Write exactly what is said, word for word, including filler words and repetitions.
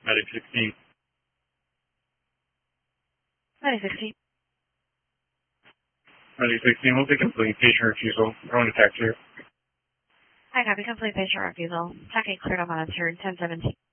Medic sixteen. Medic sixteen. Medic sixteen, we'll be complete patient refusal. Going to taxi. Hi, copy. Complete patient refusal. Tracking cleared on monitor ten seventeen.